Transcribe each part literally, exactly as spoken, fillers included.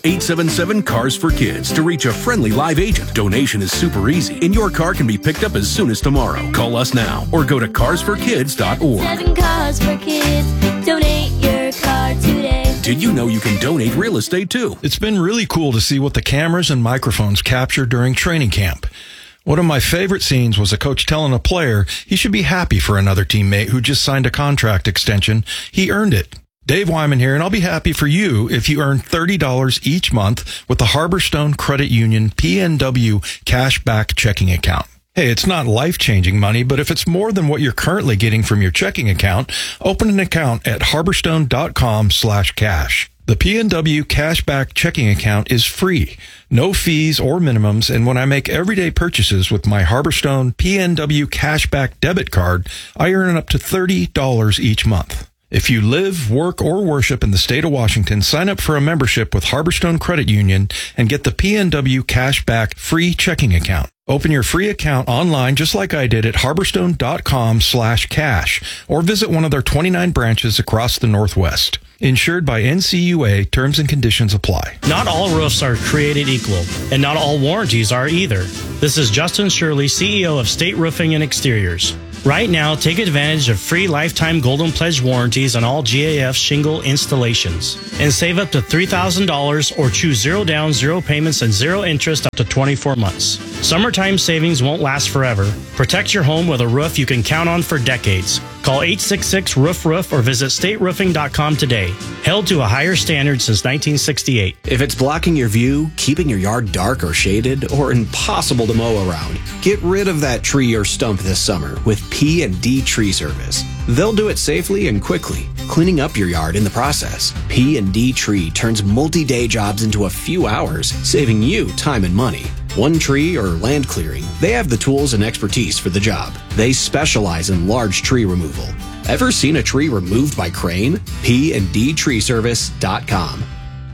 eight seven seven, CARS for Kids to reach a friendly live agent. Donation is super easy, and your car can be picked up as soon as tomorrow. Call us now or go to cars for kids dot org. Seven Cars for Kids. Donate your car today. Did you know you can donate real estate too? It's been really cool to see what the cameras and microphones captured during training camp. One of my favorite scenes was a coach telling a player he should be happy for another teammate who just signed a contract extension. He earned it. Dave Wyman here, and I'll be happy for you if you earn thirty dollars each month with the Harborstone Credit Union P N W Cashback Checking Account. Hey, it's not life-changing money, but if it's more than what you're currently getting from your checking account, open an account at harborstone dot com slash cash. The P N W Cashback Checking Account is free, no fees or minimums, and when I make everyday purchases with my Harborstone P N W Cashback debit card, I earn up to thirty dollars each month. If you live, work, or worship in the state of Washington, sign up for a membership with Harborstone Credit Union and get the P N W Cashback free checking account. Open your free account online just like I did at harborstone dot com slash cash or visit one of their twenty-nine branches across the Northwest. Insured by N C U A, terms and conditions apply. Not all roofs are created equal, and not all warranties are either. This is Justin Shirley, C E O of State Roofing and Exteriors. Right now, take advantage of free lifetime Golden Pledge warranties on all G A F shingle installations and save up to three thousand dollars or choose zero down, zero payments, and zero interest up to twenty-four months. Summertime savings won't last forever. Protect your home with a roof you can count on for decades. Call eight six six, roof roof or visit state roofing dot com today. Held to a higher standard since nineteen sixty-eight. If it's blocking your view, keeping your yard dark or shaded, or impossible to mow around, get rid of that tree or stump this summer with P and D Tree Service. They'll do it safely and quickly, cleaning up your yard in the process. P and D Tree turns multi-day jobs into a few hours, saving you time and money. One tree or land clearing, they have the tools and expertise for the job. They specialize in large tree removal. Ever seen a tree removed by crane? P and D tree service dot com.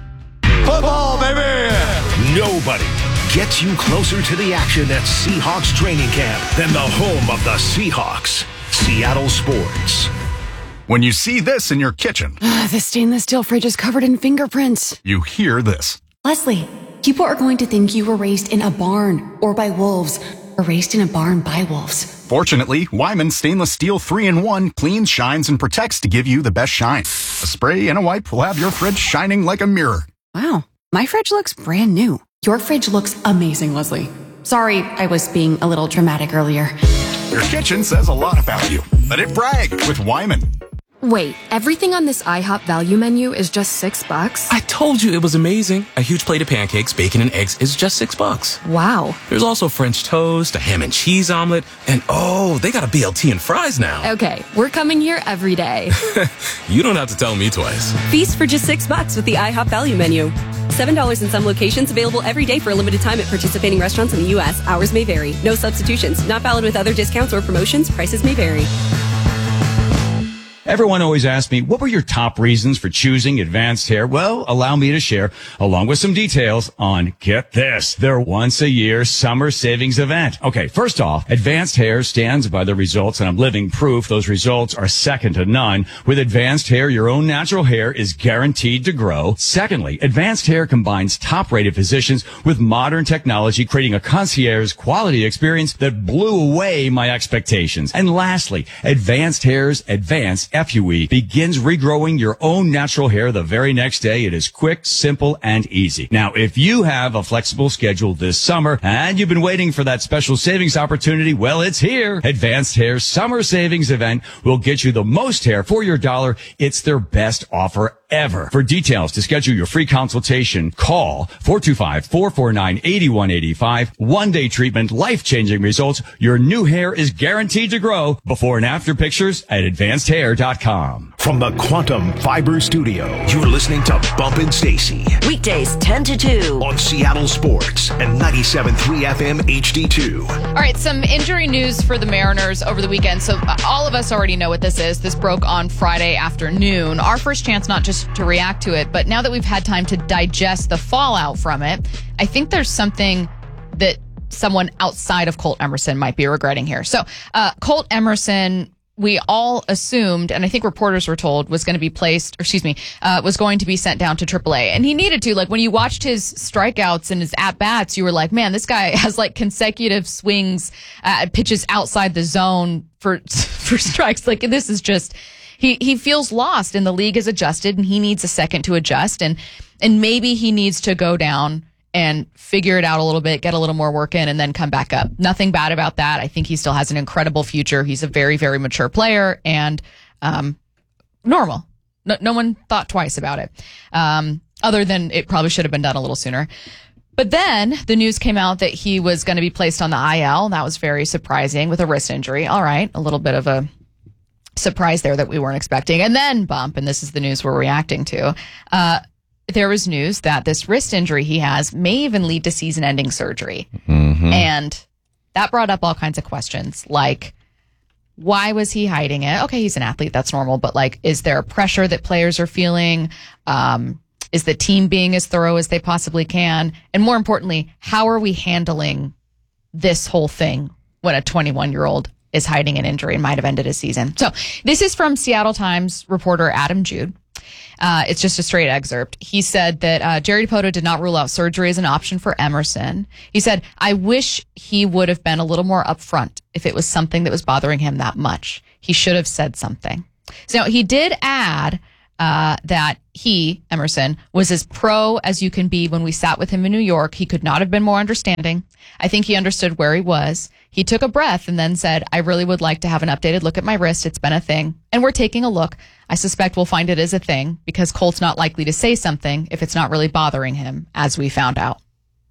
Football, baby! Nobody gets you closer to the action at Seahawks training camp than the home of the Seahawks, Seattle Sports. When you see this in your kitchen, uh, the stainless steel fridge is covered in fingerprints. You hear this. Leslie, people are going to think you were raised in a barn or by wolves or raised in a barn by wolves. Fortunately, Wyman Stainless Steel three in one cleans, shines, and protects to give you the best shine. A spray and a wipe will have your fridge shining like a mirror. Wow, my fridge looks brand new. Your fridge looks amazing, Leslie. Sorry, I was being a little dramatic earlier. Your kitchen says a lot about you. Let it brag with Wyman. Wait, everything on this IHOP value menu is just six bucks? I told you it was amazing. A huge plate of pancakes, bacon, and eggs is just six bucks. Wow. There's also French toast, a ham and cheese omelet, and oh, they got a B L T and fries now. Okay, we're coming here every day. You don't have to tell me twice. Feast for just six bucks with the IHOP value menu. seven dollars in some locations, available every day for a limited time at participating restaurants in the U S. Hours may vary. No substitutions. Not valid with other discounts or promotions. Prices may vary. Everyone always asks me, what were your top reasons for choosing Advanced Hair? Well, allow me to share, along with some details on, get this, their once-a-year summer savings event. Okay, first off, Advanced Hair stands by the results, and I'm living proof those results are second to none. With Advanced Hair, your own natural hair is guaranteed to grow. Secondly, Advanced Hair combines top-rated physicians with modern technology, creating a concierge quality experience that blew away my expectations. And lastly, Advanced Hair's Advanced F U E begins regrowing your own natural hair the very next day. It is quick, simple, and easy. Now, if you have a flexible schedule this summer and you've been waiting for that special savings opportunity, well, it's here. Advanced Hair's Summer Savings Event will get you the most hair for your dollar. It's their best offer ever. For details to schedule your free consultation, call four two five, four four nine, eight one eight five. One-day treatment, life-changing results. Your new hair is guaranteed to grow. Before and after pictures at advanced hair dot com. From the Quantum Fiber Studio, you're listening to Bumpin' Stacy. Weekdays ten to two. On Seattle Sports and ninety-seven point three F M H D two. All right, some injury news for the Mariners over the weekend. So uh, all of us already know what this is. This broke on Friday afternoon. Our first chance not just to react to it, but now that we've had time to digest the fallout from it, I think there's something that someone outside of Colt Emerson might be regretting here. So uh, Colt Emerson we all assumed, and I think reporters were told, was going to be placed, or excuse me, uh, was going to be sent down to triple A. And he needed to. Like, when you watched his strikeouts and his at-bats, you were like, man, this guy has, like, consecutive swings uh, at pitches outside the zone for for strikes. Like, this is just, he, he feels lost, and the league has adjusted, and he needs a second to adjust. And, and maybe he needs to go down and figure it out a little bit, get a little more work in, and then come back up. Nothing bad about that. I think he still has an incredible future. He's a very, very mature player and um, normal. No, no one thought twice about it, um, other than it probably should have been done a little sooner. But then the news came out that he was going to be placed on the I L. That was very surprising with a wrist injury. All right, a little bit of a surprise there that we weren't expecting. And then, bump, and this is the news we're reacting to, uh, there was news that this wrist injury he has may even lead to season-ending surgery. Mm-hmm. And that brought up all kinds of questions, like, why was he hiding it? Okay, he's an athlete, that's normal, but, like, is there a pressure that players are feeling? Um, is the team being as thorough as they possibly can? And more importantly, how are we handling this whole thing when a twenty-one-year-old is hiding an injury and might have ended his season? So this is from Seattle Times reporter Adam Jude. Uh, it's just a straight excerpt. He said that uh, Jerry Dipoto did not rule out surgery as an option for Emerson. He said, I wish he would have been a little more upfront if it was something that was bothering him that much. He should have said something. So he did add uh, that he, Emerson, was as pro as you can be when we sat with him in New York. He could not have been more understanding. I think he understood where he was. He took a breath and then said, I really would like to have an updated look at my wrist. It's been a thing. And we're taking a look. I suspect we'll find it is a thing because Colt's not likely to say something if it's not really bothering him, as we found out.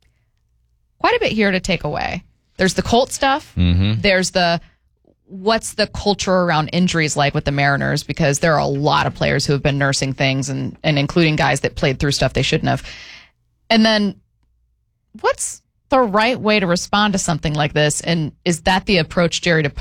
Quite a bit here to take away. There's the Colt stuff. Mm-hmm. There's the what's the culture around injuries like with the Mariners, because there are a lot of players who have been nursing things, and, and including guys that played through stuff they shouldn't have. And then what's the right way to respond to something like this? And is that the approach Jerry